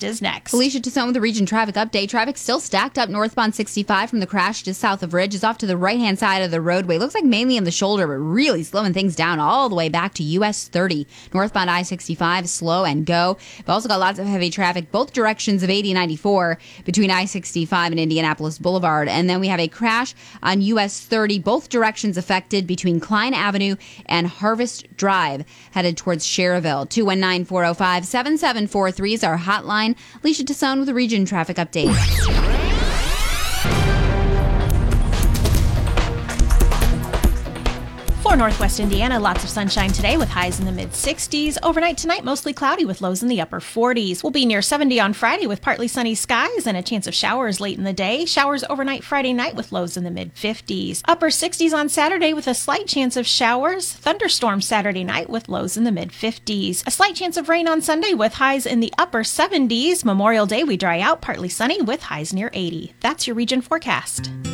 forecast is next. Alicia Tassone with the Region Traffic Update. Traffic still stacked up northbound 65 from the crash just south of Ridge. Is off to the right-hand side of the roadway. Looks like mainly in the shoulder, but really slowing things down all the way back to US 30. Northbound I-65, slow and go. We've also got lots of heavy traffic both directions of 80-94 between I-65 and Indianapolis Boulevard. And then we have a crash on US 30, both directions affected between Klein Avenue and Harvest Drive, headed towards Cherville. 219-405-7743 is our hotline. Alicia Tassone with the Region Traffic Update. For Northwest Indiana, lots of sunshine today with highs in the mid-60s. Overnight tonight, mostly cloudy with lows in the upper 40s. We'll be near 70 on Friday with partly sunny skies and a chance of showers late in the day. Showers overnight Friday night with lows in the mid-50s. Upper 60s on Saturday with a slight chance of showers. Thunderstorms Saturday night with lows in the mid-50s. A slight chance of rain on Sunday with highs in the upper 70s. Memorial Day, we dry out, partly sunny with highs near 80. That's your region forecast.